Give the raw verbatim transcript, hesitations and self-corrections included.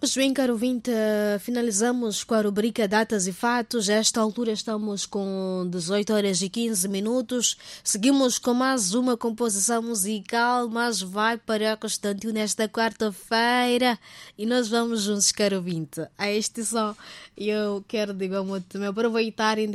Pois bem, caro ouvinte, finalizamos com a rubrica Datas e Fatos. A esta altura estamos com dezoito horas e quinze minutos. Seguimos com mais uma composição musical, mas vai para Constantino nesta quarta-feira. E nós vamos juntos, caro ouvinte. A este som, eu quero, digamos, também aproveitar